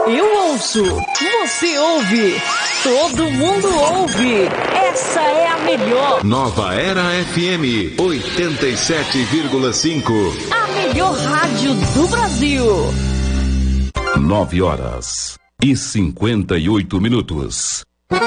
Eu ouço, você ouve, todo mundo ouve. Essa é a melhor. Nova Era FM 87,5. A melhor rádio do Brasil. 9h58.